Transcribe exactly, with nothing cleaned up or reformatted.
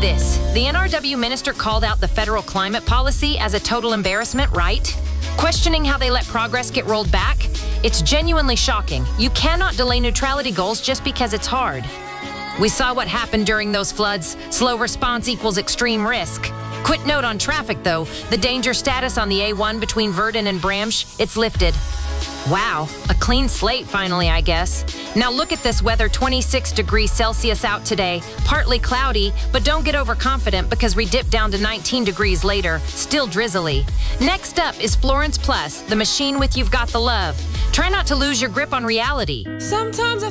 this. The N R W minister called out the federal climate policy as a total embarrassment, right? Questioning how they let progress get rolled back? It's genuinely shocking. You cannot delay neutrality goals just because it's hard. We saw what happened during those floods. Slow response equals extreme risk. Quick note on traffic, though. The danger status on the A one between Verdun and Bramsch, it's lifted. Wow, a clean slate finally, I guess. Now look at this weather, twenty-six degrees Celsius out today. Partly cloudy, but don't get overconfident because we dip down to nineteen degrees later. Still drizzly. Next up is Florence Plus, the machine with You've Got the Love. Try not to lose your grip on reality. Sometimes I